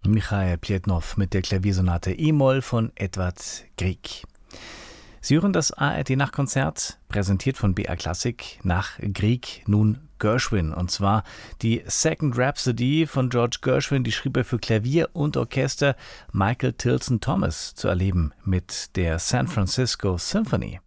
Michail Pjetnow mit der Klaviersonate E-Moll von Edvard Grieg. Sie hören das ARD-Nachtkonzert, präsentiert von BR Classic, nach Grieg nun Gershwin. Und zwar die Second Rhapsody von George Gershwin, die schrieb er für Klavier und Orchester. Michael Tilson Thomas zu erleben mit der San Francisco Symphony.